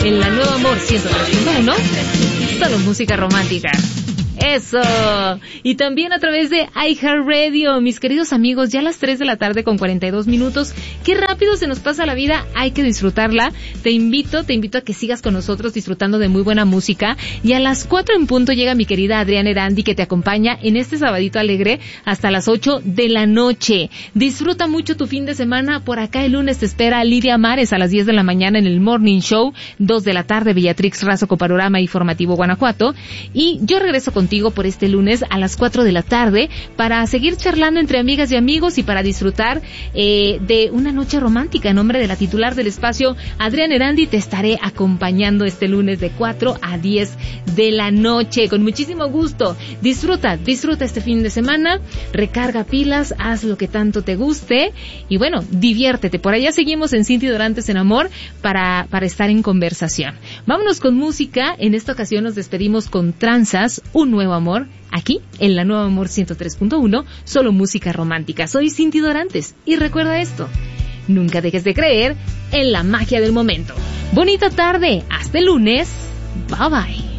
en la Nueva Amor 103.1, solo música romántica. Eso. Y también a través de iHeartRadio, mis queridos amigos, ya a las 3 de la tarde con 42 minutos. Qué rápido se nos pasa la vida, hay que disfrutarla. Te invito a que sigas con nosotros disfrutando de muy buena música. Y a las 4 en punto llega mi querida Adriana Erandi, que te acompaña en este sabadito alegre hasta las 8 de la noche. Disfruta mucho tu fin de semana. Por acá el lunes te espera Lidia Mares a las 10 de la mañana en el Morning Show, 2 de la tarde Beatrix Razo con Panorama Informativo Guanajuato. Y yo regreso contigo por este lunes a las 4 de la tarde para seguir charlando entre amigas y amigos y para disfrutar de una noche romántica. En nombre de la titular del espacio, Adriana Erandi, te estaré acompañando este lunes de 4 a 10 de la noche con muchísimo gusto. Disfruta este fin de semana, recarga pilas, haz lo que tanto te guste y bueno, diviértete. Por allá seguimos en Cinti Dorantes en Amor para estar en conversación. Vámonos con música. En esta ocasión nos despedimos con Tranzas, un nuevo amor, aquí en la Nueva Amor 103.1, solo música romántica. Soy Cinti Dorantes y recuerda esto, nunca dejes de creer en la magia del momento. Bonita tarde, hasta el lunes, bye bye.